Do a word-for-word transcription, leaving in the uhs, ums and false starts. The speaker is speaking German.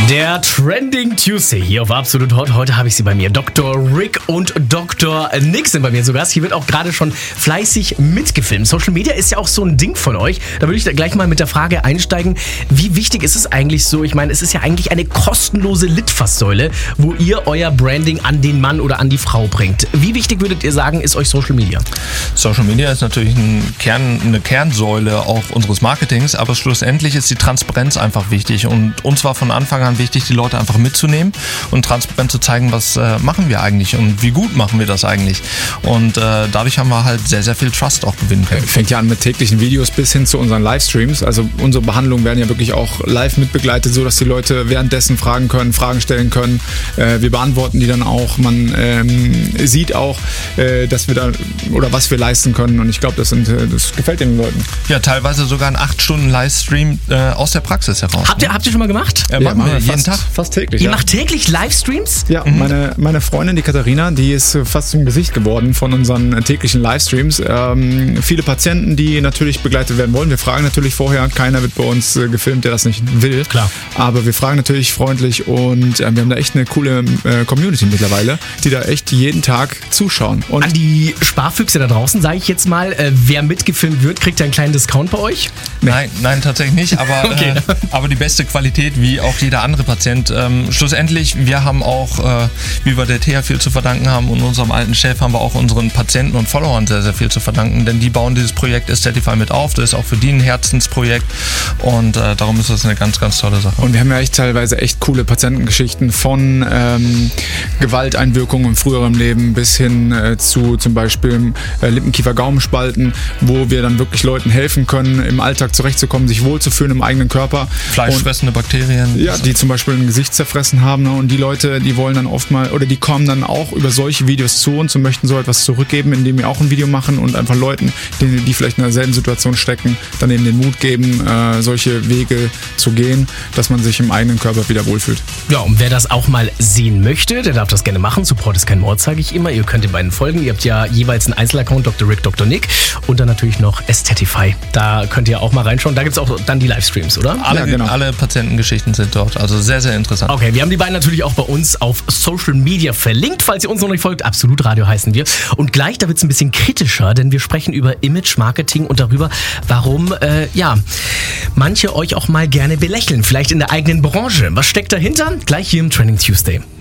Der Trending Tuesday hier auf Absolut Hot. Heute habe ich sie bei mir. Doktor Rick und Doktor Nick sind bei mir zu Gast. Hier wird auch gerade schon fleißig mitgefilmt. Social Media ist ja auch so ein Ding von euch. Da würde ich da gleich mal mit der Frage einsteigen, wie wichtig ist es eigentlich so? Ich meine, es ist ja eigentlich eine kostenlose Litfaßsäule, wo ihr euer Branding an den Mann oder an die Frau bringt. Wie wichtig würdet ihr sagen, ist euch Social Media? Social Media ist natürlich ein Kern, eine Kernsäule auch unseres Marketings, aber schlussendlich ist die Transparenz einfach wichtig und uns war von Anfang an wichtig, die Leute einfach mitzunehmen und transparent zu zeigen, was äh, machen wir eigentlich und wie gut machen wir das eigentlich. Und äh, dadurch haben wir halt sehr, sehr viel Trust auch gewinnen können. Fängt ja an mit täglichen Videos bis hin zu unseren Livestreams. Also unsere Behandlungen werden ja wirklich auch live mitbegleitet, so dass die Leute währenddessen fragen können, Fragen stellen können. Äh, wir beantworten die dann auch. Man ähm, sieht auch, äh, dass wir da oder was wir leisten können. Und ich glaube, das, sind, äh, das gefällt den Leuten. Ja, teilweise sogar ein acht Stunden Livestream äh, aus der Praxis heraus. Habt ihr, habt ihr schon mal gemacht? Ja, machen ja, wir jeden fast, Tag. Fast täglich. Ihr ja. macht täglich Livestreams? Ja, mhm. meine, meine Freundin, die Katharina, die ist fast zum Gesicht geworden von unseren täglichen Livestreams. Ähm, viele Patienten, die natürlich begleitet werden wollen. Wir fragen natürlich vorher, keiner wird bei uns äh, gefilmt, der das nicht will. Klar. Aber wir fragen natürlich freundlich und äh, wir haben da echt eine coole äh, Community mittlerweile, die da echt jeden Tag zuschauen. Und An die Sparfüchse da draußen, sage ich jetzt mal, äh, wer mitgefilmt wird, kriegt einen kleinen Discount bei euch? Nein, nein, tatsächlich nicht, aber, Okay. äh, aber die beste Qualität, wie auch jeder andere Patient. Ähm, schlussendlich, wir haben auch, äh, wie wir der T H viel zu verdanken haben und unserem alten Chef, haben wir auch unseren Patienten und Followern sehr, sehr viel zu verdanken, denn die bauen dieses Projekt Aesthetify mit auf. Das ist auch für die ein Herzensprojekt und äh, darum ist das eine ganz, ganz tolle Sache. Und wir haben ja echt teilweise echt coole Patientengeschichten von ähm, Gewalteinwirkungen im früheren Leben bis hin äh, zu zum Beispiel äh, Lippenkiefer-Gaumenspalten, wo wir dann wirklich Leuten helfen können, im Alltag zurechtzukommen, sich wohlzufühlen im eigenen Körper. Fleischfressende Bakterien. Ja, die zum Beispiel ein Gesicht zerfressen haben, ne? Und die Leute, die wollen dann oft mal, oder die kommen dann auch über solche Videos zu uns und möchten so etwas zurückgeben, indem wir auch ein Video machen und einfach Leuten, die, die vielleicht in derselben Situation stecken, dann eben den Mut geben, äh, solche Wege zu gehen, dass man sich im eigenen Körper wieder wohlfühlt. Ja, und wer das auch mal sehen möchte, der darf das gerne machen. Support ist kein Mord, sage ich immer. Ihr könnt den beiden folgen. Ihr habt ja jeweils einen Einzelaccount, Doktor Rick, Doktor Nick und dann natürlich noch Aesthetify. Da könnt ihr auch mal reinschauen. Da gibt es auch dann die Livestreams, oder? Alle, Ja, genau. alle Patientengeschichten sind dort, also sehr, sehr interessant. Okay, wir haben die beiden natürlich auch bei uns auf Social Media verlinkt, falls ihr uns noch nicht folgt. Absolut Radio heißen wir. Und gleich, da wird es ein bisschen kritischer, denn wir sprechen über Image, Marketing und darüber, warum, äh, ja, manche euch auch mal gerne belächeln. Vielleicht in der eigenen Branche. Was steckt dahinter? Gleich hier im Trending Tuesday.